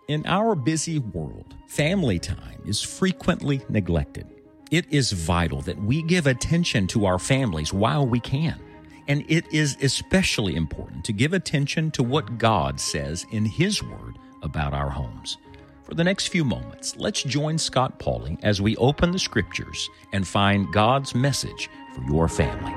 In our busy world, family time is frequently neglected. It is vital that we give attention to our families while we can. And it is especially important to give attention to what God says in His Word about our homes. For the next few moments, let's join Scott Pauley as we open the Scriptures and find God's message for your family.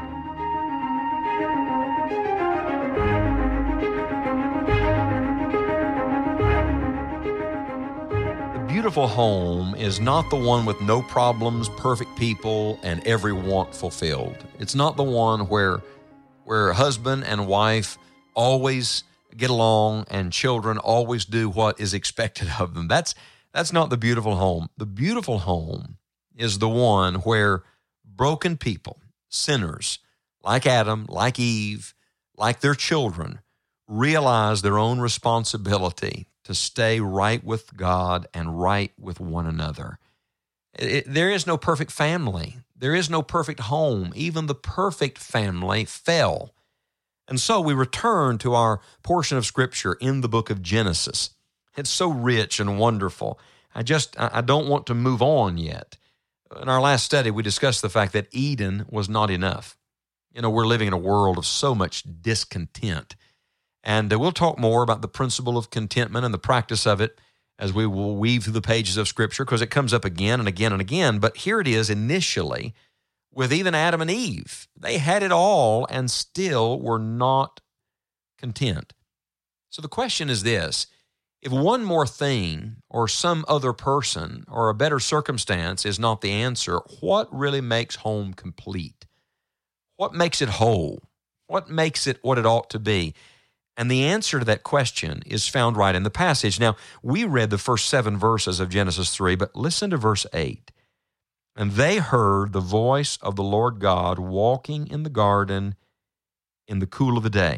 Beautiful home is not the one with no problems, perfect people, and every want fulfilled. It's not the one where husband and wife always get along and children always do what is expected of them. That's not the beautiful home. The beautiful home is the one where broken people, sinners, like Adam, like Eve, like their children, realize their own responsibility to stay right with God and right with one another. There is no perfect family. There is no perfect home. Even the perfect family fell. And so we return to our portion of Scripture in the book of Genesis. It's so rich and wonderful. I don't want to move on yet. In our last study, we discussed the fact that Eden was not enough. We're living in a world of so much discontent. And we'll talk more about the principle of contentment and the practice of it as we will weave through the pages of Scripture, because it comes up again and again and again. But here it is initially with even Adam and Eve. They had it all and still were not content. So the question is this: if one more thing or some other person or a better circumstance is not the answer, what really makes home complete? What makes it whole? What makes it what it ought to be? And the answer to that question is found right in the passage. Now, we read the first 7 verses of Genesis 3, but listen to verse 8. And they heard the voice of the Lord God walking in the garden in the cool of the day.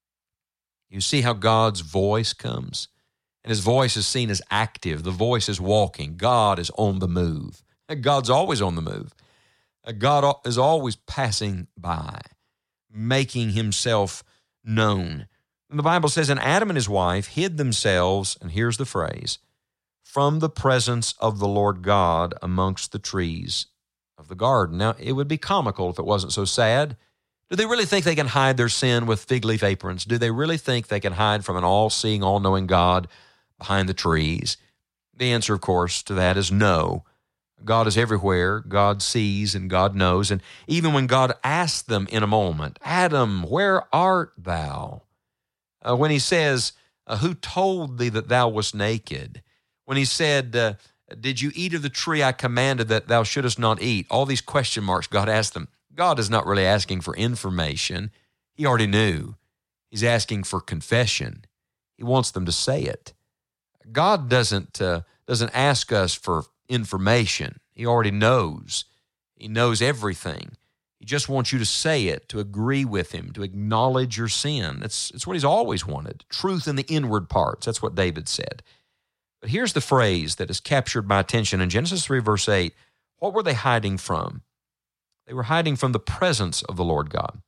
You see how God's voice comes? And His voice is seen as active. The voice is walking. God is on the move. God's always on the move. God is always passing by, making Himself known. And the Bible says, and Adam and his wife hid themselves, and here's the phrase, from the presence of the Lord God amongst the trees of the garden. Now, it would be comical if it wasn't so sad. Do they really think they can hide their sin with fig leaf aprons? Do they really think they can hide from an all-seeing, all-knowing God behind the trees? The answer, of course, to that is no. God is everywhere. God sees and God knows. And even when God asked them in a moment, Adam, where art thou? When He says, who told thee that thou wast naked? When He said, did you eat of the tree I commanded that thou shouldest not eat? All these question marks God asked them. God is not really asking for information. He already knew. He's asking for confession. He wants them to say it. God doesn't ask us for information. He already knows. He knows everything. He just wants you to say it, to agree with Him, to acknowledge your sin. It's what He's always wanted. Truth in the inward parts. That's what David said. But here's the phrase that has captured my attention in Genesis 3, verse 8. What were they hiding from? They were hiding from the presence of the Lord God.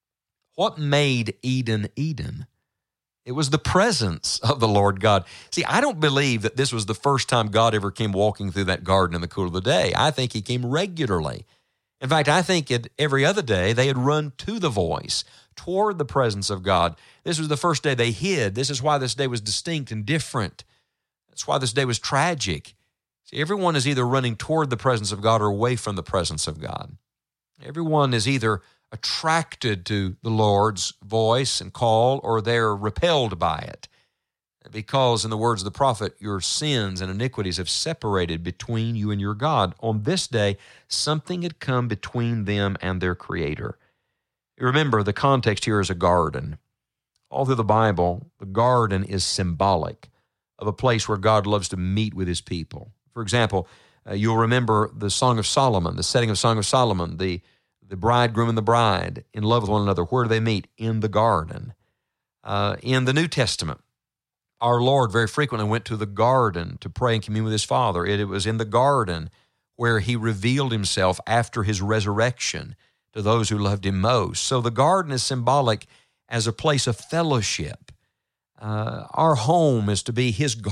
What made Eden Eden? It was the presence of the Lord God. See, I don't believe that this was the first time God ever came walking through that garden in the cool of the day. I think He came regularly. In fact, I think every other day they had run to the voice, toward the presence of God. This was the first day they hid. This is why this day was distinct and different. That's why this day was tragic. See, everyone is either running toward the presence of God or away from the presence of God. Everyone is either attracted to the Lord's voice and call, or they're repelled by it. Because, in the words of the prophet, your sins and iniquities have separated between you and your God. On this day, something had come between them and their Creator. Remember, the context here is a garden. All through the Bible, the garden is symbolic of a place where God loves to meet with His people. For example, you'll remember the Song of Solomon, the setting of Song of Solomon, the bridegroom and the bride in love with one another. Where do they meet? In the garden. In the New Testament, our Lord very frequently went to the garden to pray and commune with His Father. It was in the garden where He revealed Himself after His resurrection to those who loved Him most. So the garden is symbolic as a place of fellowship. Our home is to be His garden.